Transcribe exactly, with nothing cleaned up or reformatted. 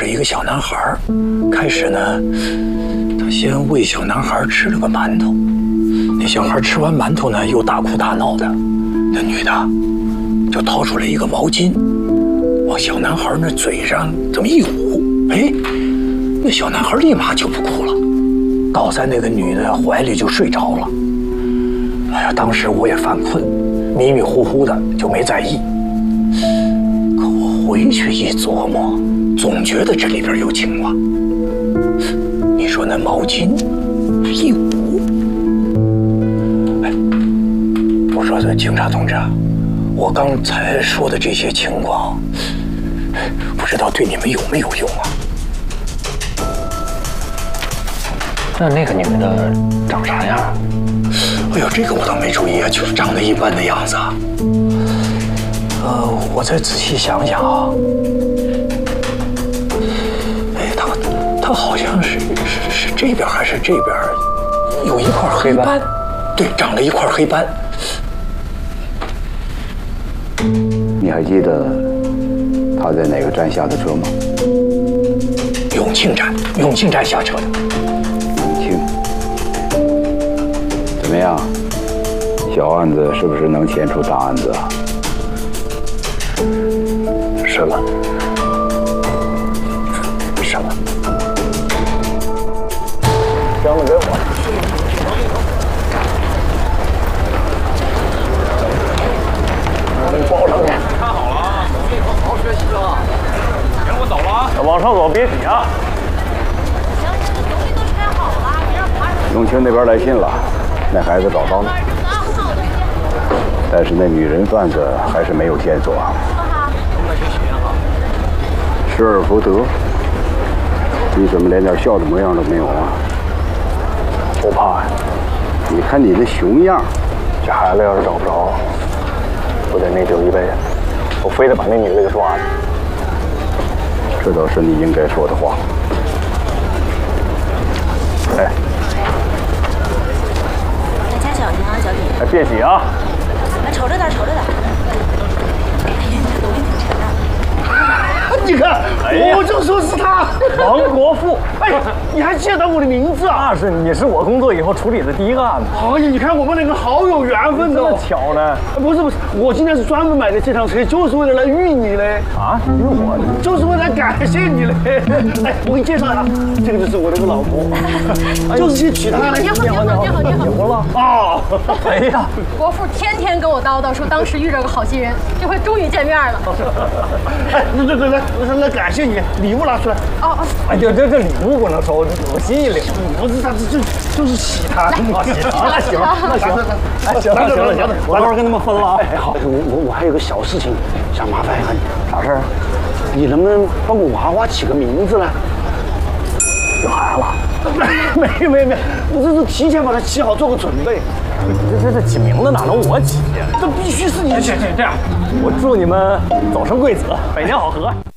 着一个小男孩。开始呢，他先喂小男孩吃了个馒头。那小孩吃完馒头呢，又大哭大闹的。那女的就掏出来一个毛巾，往小男孩那嘴上这么一捂，哎，那小男孩立马就不哭了，倒在那个女的怀里就睡着了。哎呀，当时我也犯困，迷迷糊糊的就没在意。可我回去一琢磨，总觉得这里边有情况。你说那毛巾一捂，哎，我说这警察同志啊，我刚才说的这些情况，不知道对你们有没有用啊？ 那那个女的长啥样？ 哎呦，这个我倒没注意啊，就是长得一般的样子啊。呃，我再仔细想想啊。哎，她她好像是是是这边还是这边有一块黑斑？对，长了一块黑斑。 你还记得他在哪个站下的车吗？ 永庆站，永庆站下车的。 永庆。怎么样？小案子是不是能牵出大案子啊？ 什么？什么？箱子给我。报上去。看好了啊，以后好好学习啊。行，我走了啊。往上走，别挤啊。 行，这个东西都拆好了，别让爬上。 永庆那边来信了，那孩子找到了，但是那女人贩子还是没有线索。施尔福德，你怎么连点笑的模样都没有啊？ 不怕呀。 你看你那熊样， 这孩子要是找不着，我得内疚一辈子。我非得把那女的给抓住。 这倒是你应该说的话。哎， 大家小心啊，小姐。 哎，别挤啊！ 来，瞅着点，瞅着点。哎呀，这东西挺沉的。 你看，哎、我就说是他， 王国富。 哎，你还记得我的名字啊？ 那是你是我工作以后处理的第一个案子。 哎呀，你看我们两个好有缘分哦。 这么巧呢？ 不是不是，我今天是专门买的这辆车，就是为了来遇你嘞。 啊，遇我？ 就是为了感谢你嘞。哎，我给你介绍一下，这个就是我那个老婆，就是去娶她嘞。 你好，你好，你好，你好。 结婚了？ 哦， 哎呀， 国富天天跟我叨叨说，当时遇着个好心人，这回终于见面了。 哎，那这个来来来感谢你，礼物拿出来。 哦哦， 哎，这这这礼物不能收，我心意领。 不是他，这就就是喜他。 啊，行，那行，那行，哎，行了，行了，行了，我到时候跟他们分了啊。 哎，好，我我我还有个小事情想麻烦一下你， 啥事儿？ 你能不能帮我娃娃起个名字呢？ 有孩子了？ 没没没，我这是提前把它起好，做个准备。 这这这起名字哪能我起呀？ 这必须是你起。 这样，我祝你们早生贵子，百年好合。